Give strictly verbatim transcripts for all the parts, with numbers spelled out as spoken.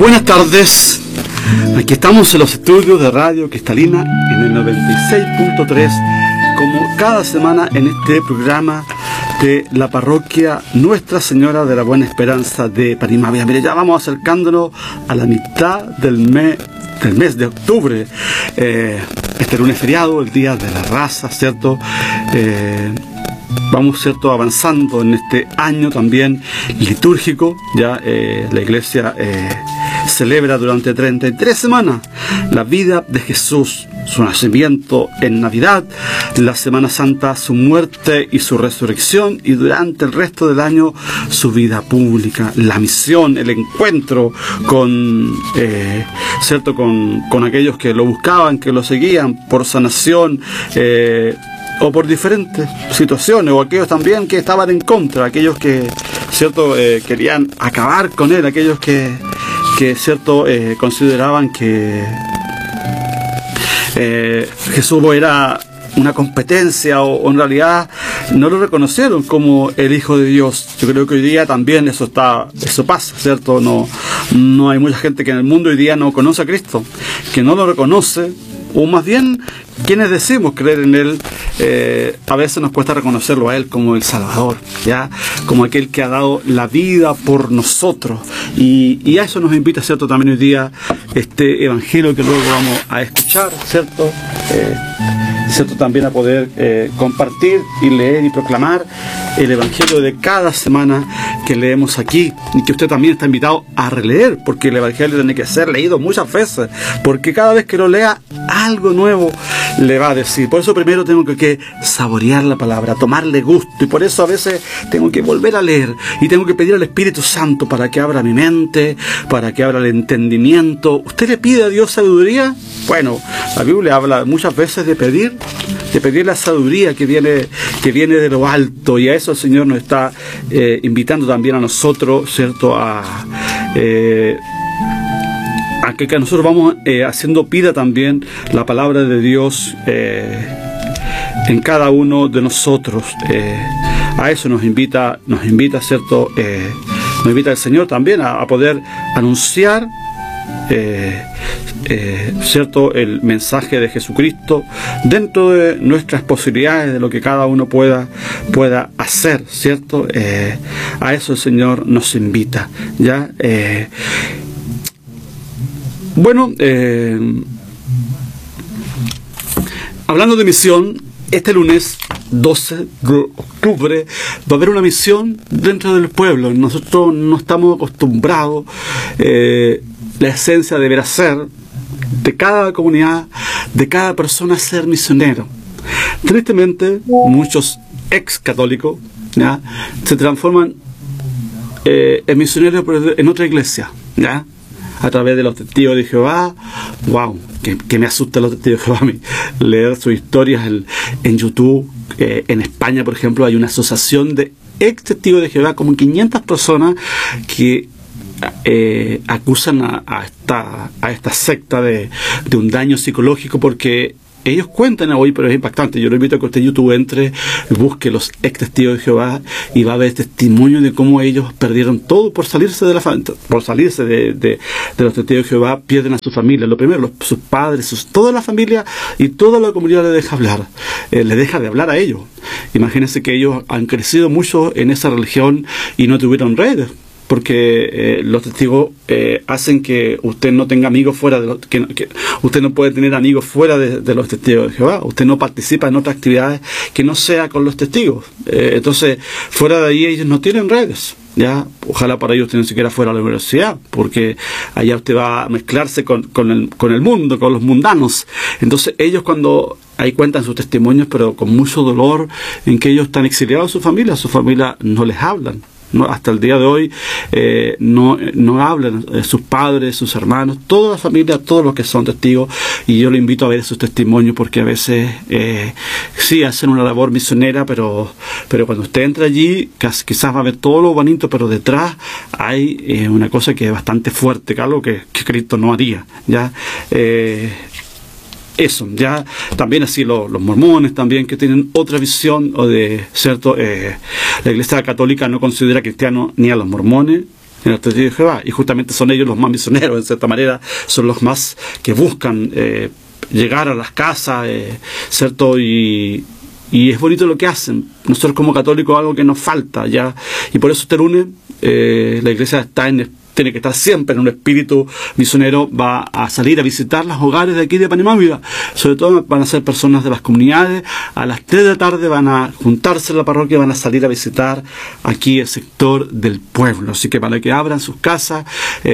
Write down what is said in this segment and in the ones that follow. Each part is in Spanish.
Buenas tardes, aquí estamos en los estudios de Radio Cristalina en el noventa y seis punto tres, como cada semana en este programa de la parroquia Nuestra Señora de la Buena Esperanza de Parimavia. Mire, ya vamos acercándonos a la mitad del mes, del mes de octubre, eh, este lunes feriado, el Día de la Raza, ¿cierto? Eh, Vamos, cierto, avanzando en este año también litúrgico. Ya eh, la Iglesia eh, celebra durante treinta y tres semanas la vida de Jesús, su nacimiento en Navidad, la Semana Santa, su muerte y su resurrección, y durante el resto del año su vida pública, la misión, el encuentro con, eh, cierto, con, con aquellos que lo buscaban, que lo seguían por sanación, eh, o por diferentes situaciones, o aquellos también que estaban en contra, aquellos que, cierto, eh, querían acabar con él, aquellos que, que cierto, eh, consideraban que eh, Jesús era una competencia, o, o en realidad no lo reconocieron como el Hijo de Dios. Yo creo que hoy día también eso está, eso pasa, ¿cierto? No, no hay mucha gente que en el mundo hoy día no conoce a Cristo, que no lo reconoce, o más bien quienes decimos creer en Él, eh, a veces nos cuesta reconocerlo a Él como el Salvador, ya, como aquel que ha dado la vida por nosotros, y, y a eso nos invita, cierto, también hoy día este evangelio que luego vamos a escuchar, cierto, eh, cierto, también a poder eh, compartir y leer y proclamar el evangelio de cada semana que leemos aquí, y que usted también está invitado a releer, porque el evangelio tiene que ser leído muchas veces, porque cada vez que lo lea algo nuevo le va a decir. Por eso primero tengo que, que saborear la palabra, tomarle gusto, y por eso a veces tengo que volver a leer, y tengo que pedir al Espíritu Santo para que abra mi mente, para que abra el entendimiento. ¿Usted le pide a Dios sabiduría? Bueno, la Biblia habla muchas veces de pedir, de pedir la sabiduría que viene, que viene de lo alto, y a eso el Señor nos está eh, invitando también a nosotros, ¿cierto? A, eh, a que, que nosotros vamos eh, haciendo pida también la palabra de Dios eh, en cada uno de nosotros. Eh, a eso nos invita, nos invita, ¿cierto? Eh, nos invita el Señor también a, a poder anunciar Eh, eh, cierto, el mensaje de Jesucristo dentro de nuestras posibilidades, de lo que cada uno pueda pueda hacer, cierto. Eh, a eso el Señor nos invita, ya. Eh, bueno, eh, hablando de misión, este lunes doce de octubre va a haber una misión dentro del pueblo. Nosotros no estamos acostumbrados. Eh, La esencia deberá ser de cada comunidad, de cada persona, ser misionero. Tristemente, muchos ex católicos, ¿ya?, se transforman eh, en misioneros en otra iglesia, ¿ya?, a través de los testigos de Jehová. Wow, que, que me asusta los testigos de Jehová a mí, leer sus historias en, en YouTube. Eh, en España, por ejemplo, hay una asociación de ex testigos de Jehová, como quinientas personas que Eh, acusan a, a, esta, a esta secta de, de un daño psicológico, porque ellos cuentan hoy, pero es impactante. Yo lo invito a que usted en YouTube entre, busque los ex testigos de Jehová, y va a ver testimonio de cómo ellos perdieron todo por salirse de la por salirse de, de, de los testigos de Jehová. Pierden a su familia, lo primero, los, sus padres, sus, toda la familia, y toda la comunidad le deja hablar, eh, le deja de hablar a ellos. Imagínense que ellos han crecido mucho en esa religión y no tuvieron redes, porque eh, los testigos eh, hacen que usted no tenga amigos fuera de los, que, que usted no puede tener amigos fuera de, de los testigos de Jehová. Usted no participa en otras actividades que no sea con los testigos. Eh, entonces, fuera de ahí ellos no tienen redes, ya. Ojalá para ellos usted ni siquiera fuera a la universidad, porque allá usted va a mezclarse con, con, el, con el mundo, con los mundanos. Entonces ellos, cuando ahí cuentan sus testimonios, pero con mucho dolor, en que ellos están exiliados de su familia, su familia no les hablan. No, hasta el día de hoy eh, no, no hablan eh, sus padres, sus hermanos, toda la familia, todos los que son testigos, y yo le invito a ver sus testimonios, porque a veces eh, sí hacen una labor misionera, pero pero cuando usted entra allí, quizás va a ver todo lo bonito, pero detrás hay eh, una cosa que es bastante fuerte, que algo que, que Cristo no haría, ¿ya? Eh, Eso, ya también así los, los mormones también, que tienen otra visión, o de, ¿cierto? Eh, la Iglesia Católica no considera cristianos ni a los mormones, en el Testigo de Jehová, y justamente son ellos los más misioneros, en cierta manera, son los más que buscan eh, llegar a las casas, eh, ¿cierto? Y, y es bonito lo que hacen. Nosotros como católicos algo que nos falta, ¿ya? Y por eso este lunes eh, la iglesia está en tiene que estar siempre en un espíritu misionero, va a salir a visitar los hogares de aquí de Panimávida. Sobre todo van a ser personas de las comunidades. A las tres de la tarde van a juntarse en la parroquia, van a salir a visitar aquí el sector del pueblo. Así que para que abran sus casas,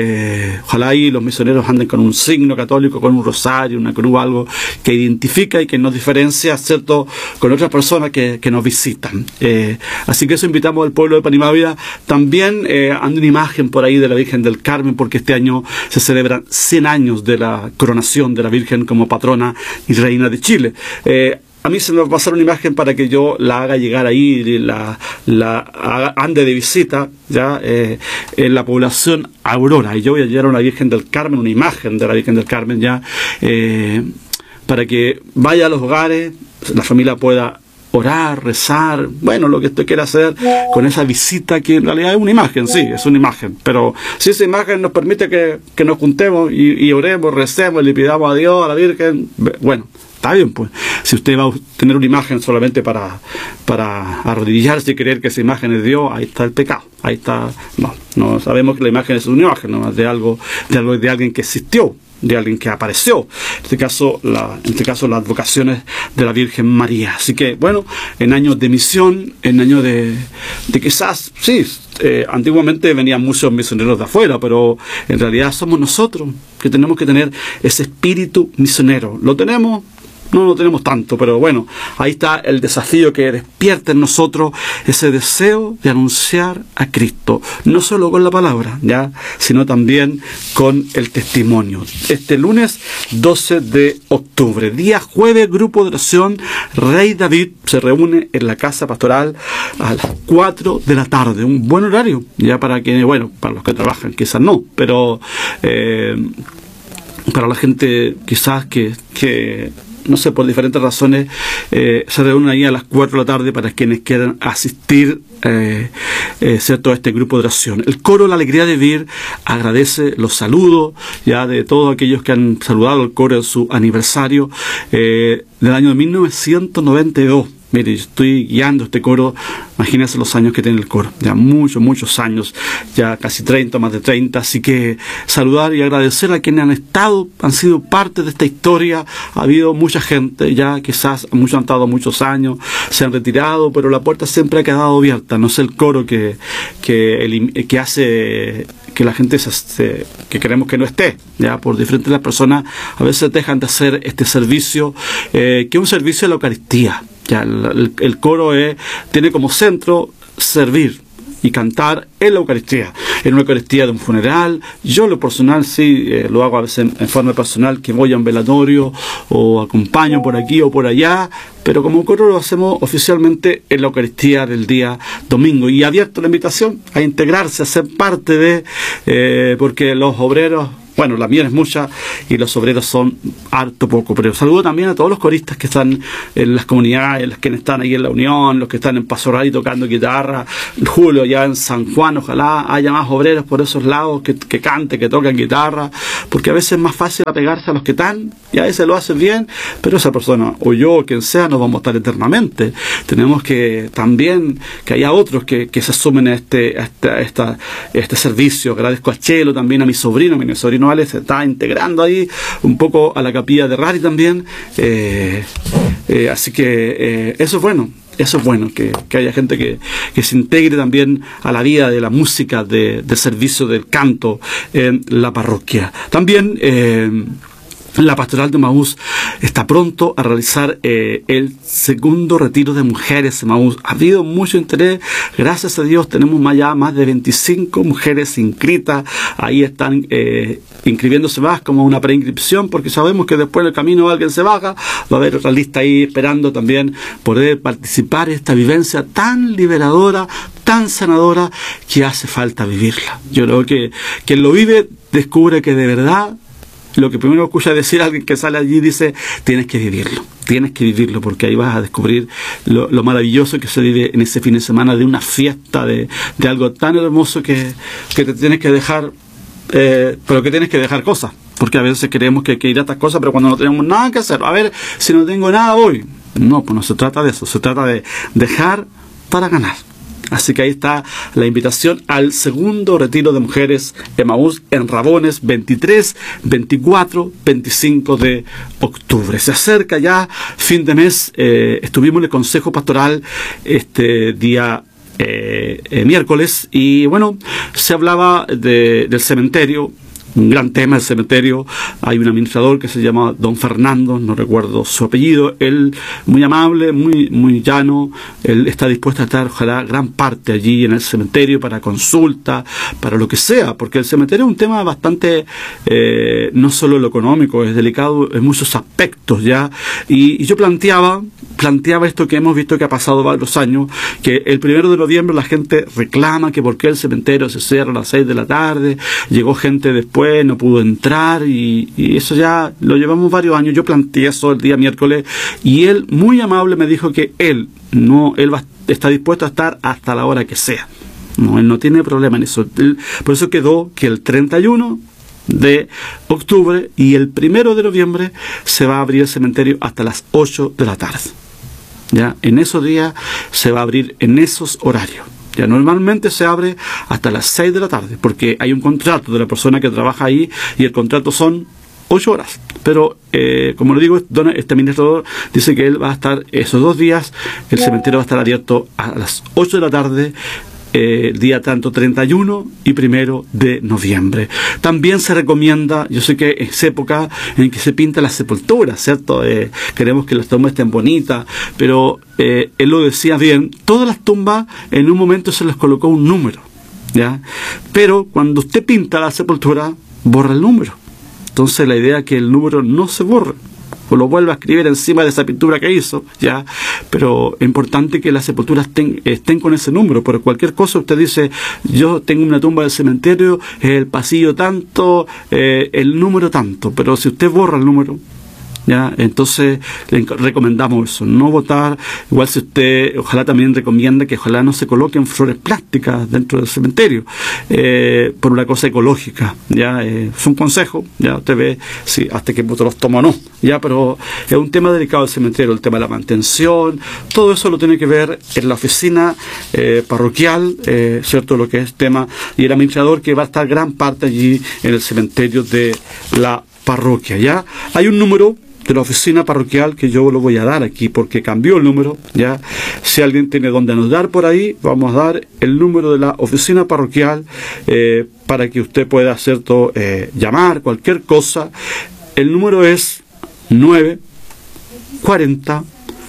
eh, ojalá ahí los misioneros anden con un signo católico, con un rosario, una cruz, algo que identifica y que nos diferencia, ¿cierto?, con otras personas que, que nos visitan. Eh, así que eso invitamos al pueblo de Panimávida. También eh, anda una imagen por ahí de la Virgen del Carmen, porque este año se celebran cien años de la coronación de la Virgen como patrona y reina de Chile. Eh, a mí se me va a pasar una imagen para que yo la haga llegar ahí, la, la haga, ande de visita, ya eh, en la población Aurora, y yo voy a llevar a una Virgen del Carmen, una imagen de la Virgen del Carmen, ya eh, para que vaya a los hogares, la familia pueda orar, rezar, bueno, lo que usted quiera hacer con esa visita, que en realidad es una imagen, sí, es una imagen, pero si esa imagen nos permite que, que nos juntemos y, y oremos, recemos, le pidamos a Dios, a la Virgen, bueno, está bien, pues. Si usted va a tener una imagen solamente para, para arrodillarse y creer que esa imagen es Dios, ahí está el pecado, ahí está, no, no sabemos que la imagen es una imagen, no, de algo, de algo, de alguien que existió, de alguien que apareció, en este caso, la, en este caso las advocaciones de la Virgen María. Así que, bueno, en años de misión, en años de, de quizás, sí, eh, antiguamente venían muchos misioneros de afuera, pero en realidad somos nosotros que tenemos que tener ese espíritu misionero. ¿Lo tenemos? No lo tenemos tanto, pero bueno, ahí está el desafío que despierta en nosotros ese deseo de anunciar a Cristo, no solo con la palabra, ya, sino también con el testimonio. Este lunes doce de octubre, día jueves, grupo de oración Rey David se reúne en la casa pastoral a las cuatro de la tarde, un buen horario, ya para que, bueno, para los que trabajan quizás no, pero eh, para la gente quizás que, que no sé, por diferentes razones, eh, se reúnen ahí a las cuatro de la tarde para quienes quieran asistir eh, eh, ¿cierto?, a este grupo de oración. El coro La Alegría de Vivir agradece los saludos ya de todos aquellos que han saludado al coro en su aniversario eh, del año de mil novecientos noventa y dos. Mire, yo estoy guiando este coro, imagínense los años que tiene el coro, ya muchos, muchos años, ya casi treinta, más de treinta, así que saludar y agradecer a quienes han estado, han sido parte de esta historia. Ha habido mucha gente, ya quizás muchos han estado muchos años, se han retirado, pero la puerta siempre ha quedado abierta. No es el coro que, que, que hace que la gente se, se, que queremos que no esté, ya por diferentes las personas a veces dejan de hacer este servicio, eh, que es un servicio de la Eucaristía. Ya, el, el, el coro es, tiene como centro servir y cantar en la Eucaristía, en una Eucaristía de un funeral. Yo lo personal sí eh, lo hago a veces en, en forma personal, que voy a un velatorio o acompaño por aquí o por allá, pero como coro lo hacemos oficialmente en la Eucaristía del día domingo, y abierto la invitación a integrarse, a ser parte de, eh, porque los obreros, bueno, la mía es mucha y los obreros son harto poco, pero saludo también a todos los coristas que están en las comunidades, los que están ahí en la Unión, los que están en Paso Rally tocando guitarra, Julio ya en San Juan, ojalá haya más obreros por esos lados que, que canten, que toquen guitarra, porque a veces es más fácil apegarse a los que están, y a veces lo hacen bien, pero esa persona, o yo, o quien sea, no vamos a estar eternamente. Tenemos que también, que haya otros que, que se sumen a este, a este, a esta, a este servicio. Agradezco a Chelo, también a mi sobrino, mi sobrino se está integrando ahí un poco a la capilla de Rari también, eh, eh, así que eh, eso es bueno, eso es bueno, que, que haya gente que, que se integre también a la vida de la música, de, del servicio del canto en la parroquia. También eh, la Pastoral de Emaús está pronto a realizar eh, el segundo retiro de mujeres en Emaús. Ha habido mucho interés, gracias a Dios tenemos más ya más de veinticinco mujeres inscritas. Ahí están eh, inscribiéndose más como una preinscripción, porque sabemos que después del camino alguien se baja, va a haber otra lista ahí esperando también poder participar en esta vivencia tan liberadora, tan sanadora, que hace falta vivirla. Yo creo que quien lo vive descubre que de verdad lo que primero escucha decir alguien que sale allí dice, tienes que vivirlo, tienes que vivirlo, porque ahí vas a descubrir lo, lo maravilloso que se vive en ese fin de semana de una fiesta, de, de algo tan hermoso que, que te tienes que dejar, eh, pero que tienes que dejar cosas, porque a veces creemos que hay que ir a estas cosas, pero cuando no tenemos nada que hacer, a ver, si no tengo nada voy. No, pues no se trata de eso, se trata de dejar para ganar. Así que ahí está la invitación al segundo retiro de mujeres Emaús en Rabones, veintitrés, veinticuatro, veinticinco de octubre. Se acerca ya fin de mes, eh, estuvimos en el Consejo Pastoral este día eh, eh, miércoles y bueno, se hablaba de, del cementerio. Un gran tema el cementerio. Hay un administrador que se llama Don Fernando, no recuerdo su apellido. Él muy amable, muy muy llano. Él está dispuesto a estar, ojalá, gran parte allí en el cementerio para consulta, para lo que sea, porque el cementerio es un tema bastante, eh, no solo lo económico, es delicado en muchos aspectos ya. Y, y yo planteaba, planteaba esto que hemos visto que ha pasado varios años, que el primero de noviembre la gente reclama que por qué el cementerio se cierra a las seis de la tarde, llegó gente después, no pudo entrar y, y eso ya lo llevamos varios años. Yo planteé eso el día miércoles y él muy amable me dijo que él no él va, está dispuesto a estar hasta la hora que sea. No, él no tiene problema en eso. Él, por eso quedó que el treinta y uno de octubre y el primero de noviembre se va a abrir el cementerio hasta las ocho de la tarde. Ya en esos días se va a abrir en esos horarios. Ya normalmente se abre hasta las seis de la tarde, porque hay un contrato de la persona que trabaja ahí y el contrato son ocho horas. Pero, eh, como le digo, este administrador dice que él va a estar esos dos días, el cementerio va a estar abierto a las ocho de la tarde, eh, día tanto treinta y uno y primero de noviembre. También se recomienda, yo sé que es época en que se pinta la sepultura, ¿cierto? Eh, queremos que las tumbas estén bonitas, pero eh, él lo decía bien, todas las tumbas en un momento se les colocó un número, ¿ya? Pero cuando usted pinta la sepultura, borra el número. Entonces la idea es que el número no se borre, o lo vuelva a escribir encima de esa pintura que hizo, ya, pero es importante que las sepulturas estén, estén con ese número. Por cualquier cosa usted dice, yo tengo una tumba del cementerio, el pasillo tanto, eh, el número tanto, pero si usted borra el número, ya, entonces le recomendamos eso, no botar. Igual si usted, ojalá también recomienda que ojalá no se coloquen flores plásticas dentro del cementerio, eh, por una cosa ecológica, ya, eh, es un consejo, ya usted ve si hasta qué punto los toma o no, ya, pero es un tema delicado del cementerio, el tema de la mantención, todo eso lo tiene que ver en la oficina eh, parroquial, eh, cierto, lo que es tema, y el administrador que va a estar gran parte allí en el cementerio de la parroquia, ya. Hay un número de la oficina parroquial que yo lo voy a dar aquí porque cambió el número, ya. Si alguien tiene donde anotar por ahí, vamos a dar el número de la oficina parroquial eh, para que usted pueda hacer todo, eh, llamar, cualquier cosa. El número es nueve cuarenta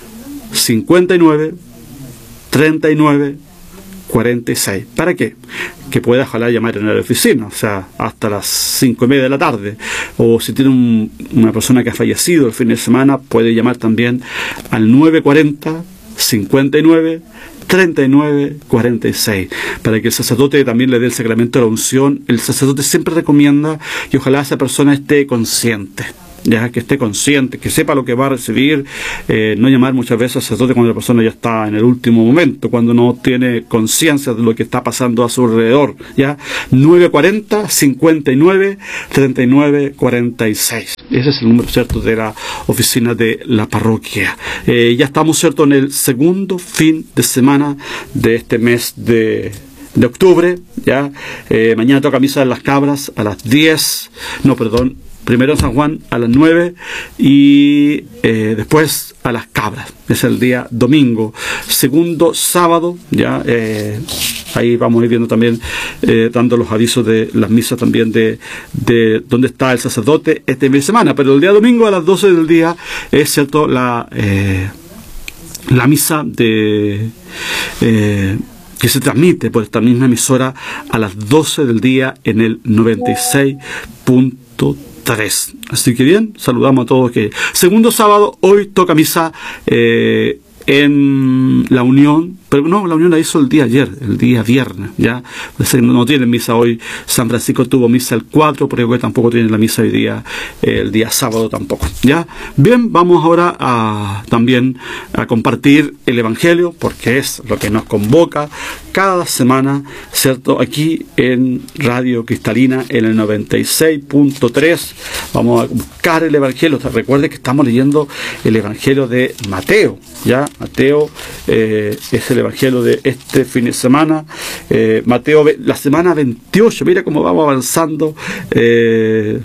cincuenta y nueve treinta y nueve cuarenta y seis. ¿Para qué? Que pueda ojalá llamar en la oficina, o sea, hasta las cinco y media de la tarde. O si tiene un, una persona que ha fallecido el fin de semana, puede llamar también al nueve cuarenta cincuenta y nueve treinta y nueve cuarenta y seis, para que el sacerdote también le dé el sacramento de la unción. El sacerdote siempre recomienda que ojalá esa persona esté consciente, ya, que esté consciente, que sepa lo que va a recibir, eh, no llamar muchas veces al sacerdote cuando la persona ya está en el último momento, cuando no tiene conciencia de lo que está pasando a su alrededor, ya. nueve cuarenta cincuenta y nueve treinta y nueve cuarenta y seis, ese es el número, cierto, de la oficina de la parroquia. Eh, ya estamos, cierto, en el segundo fin de semana de este mes de de octubre, ya. Eh, mañana toca misa de las Cabras a las diez, no, perdón, primero en San Juan a las nueve y eh, después a las Cabras, es el día domingo. Segundo sábado, ya, eh, ahí vamos a ir viendo también, eh, dando los avisos de las misas también de, de dónde está el sacerdote este fin de semana. Pero el día domingo a las doce del día es, cierto, la, eh, la misa de... Eh, que se transmite por esta misma emisora a las doce del día en el noventa y seis punto tres. Así que bien, saludamos a todos. Que segundo sábado, hoy toca misa eh, en la Unión pero no, la unión la hizo el día ayer, el día viernes, ya. No tienen misa hoy. San Francisco tuvo misa el cuatro, pero tampoco tienen la misa hoy día, eh, el día sábado tampoco, ya. Bien, vamos ahora a también a compartir el Evangelio, porque es lo que nos convoca cada semana, ¿cierto? Aquí en Radio Cristalina, en el noventa y seis punto tres, vamos a buscar el Evangelio. Recuerde que estamos leyendo el Evangelio de Mateo, ya. Mateo eh, es el Evangelio de este fin de semana. Eh, Mateo, la semana veintiocho, mira cómo vamos avanzando. Eh,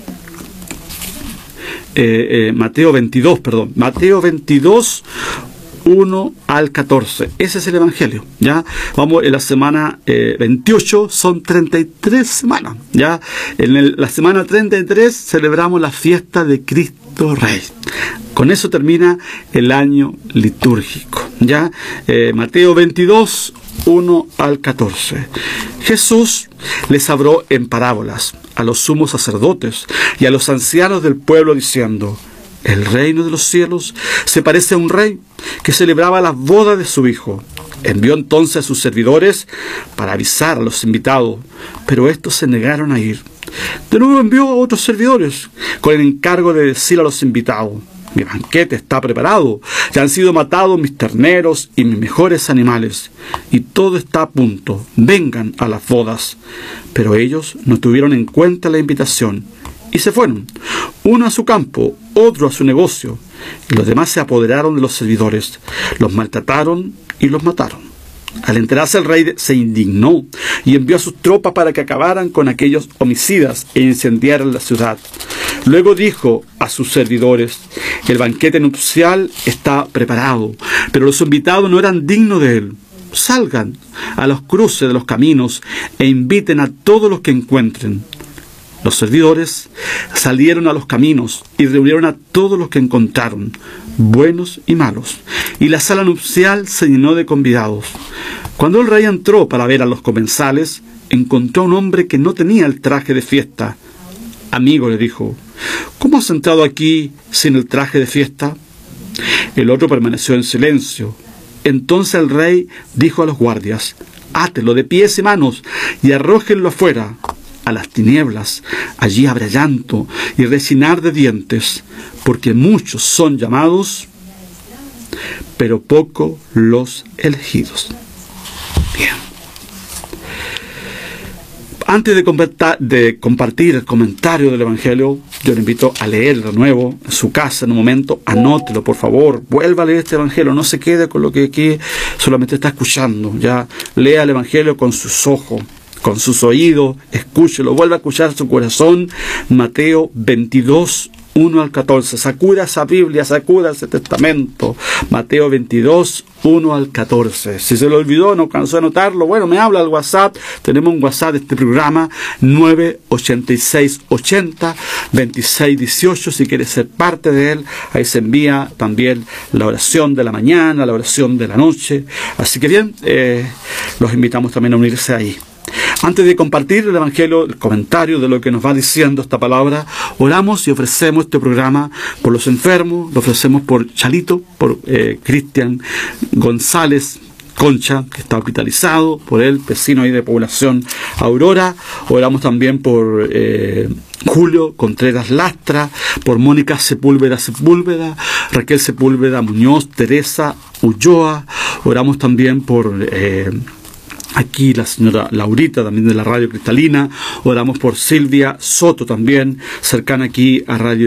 eh, eh, Mateo veintidós, perdón. Mateo veintidós, uno al catorce. Ese es el Evangelio, ¿ya? Vamos en la semana eh, veintiocho, son treinta y tres semanas, ¿ya? En el, la semana treinta y tres celebramos la fiesta de Cristo Rey. Con eso termina el año litúrgico, ¿ya? Eh, Mateo veintidós, uno al catorce. Jesús les habló en parábolas a los sumos sacerdotes y a los ancianos del pueblo diciendo: el reino de los cielos se parece a un rey que celebraba las bodas de su hijo. Envió entonces a sus servidores para avisar a los invitados, pero estos se negaron a ir. De nuevo envió a otros servidores con el encargo de decir a los invitados: mi banquete está preparado, ya han sido matados mis terneros y mis mejores animales, y todo está a punto, vengan a las bodas. Pero ellos no tuvieron en cuenta la invitación y se fueron, uno a su campo, otro a su negocio, y los demás se apoderaron de los servidores, los maltrataron y los mataron. Al enterarse el rey se indignó y envió a sus tropas para que acabaran con aquellos homicidas e incendiaran la ciudad. Luego dijo a sus servidores: el banquete nupcial está preparado, pero los invitados no eran dignos de él. Salgan a los cruces de los caminos e inviten a todos los que encuentren. Los servidores salieron a los caminos y reunieron a todos los que encontraron, buenos y malos, y la sala nupcial se llenó de convidados. Cuando el rey entró para ver a los comensales, encontró a un hombre que no tenía el traje de fiesta. Amigo, le dijo, ¿cómo has entrado aquí sin el traje de fiesta? El otro permaneció en silencio. Entonces el rey dijo a los guardias: átelo de pies y manos y arrójenlo afuera, a las tinieblas. Allí habrá llanto y rechinar de dientes, porque muchos son llamados, pero pocos los elegidos. Bien. Antes de, de compartir el comentario del Evangelio, yo le invito a leerlo de nuevo en su casa en un momento. Anótelo, por favor. Vuelva a leer este Evangelio. No se quede con lo que aquí solamente está escuchando. Ya lea el Evangelio con sus ojos, con sus oídos. Escúchelo. Vuelva a escuchar su corazón. Mateo veintidós, uno al catorce. Sacuda esa Biblia, sacuda ese testamento. Mateo veintidós, uno al catorce. Si se lo olvidó, no alcanzó a anotarlo, bueno, me habla al WhatsApp. Tenemos un WhatsApp de este programa, nueve ocho seis ochenta veintiséis dieciocho. Si quiere ser parte de él, ahí se envía también la oración de la mañana, la oración de la noche. Así que bien, eh, los invitamos también a unirse ahí. Antes de compartir el Evangelio, el comentario de lo que nos va diciendo esta palabra, oramos y ofrecemos este programa por los enfermos, lo ofrecemos por Chalito, por eh, Cristian González Concha, que está hospitalizado, por él, vecino ahí de población Aurora. Oramos también por eh, Julio Contreras Lastra, por Mónica Sepúlveda Sepúlveda, Raquel Sepúlveda Muñoz, Teresa Ulloa. Oramos también por Eh, aquí la señora Laurita, también de la Radio Cristalina. Oramos por Silvia Soto, también cercana aquí a Radio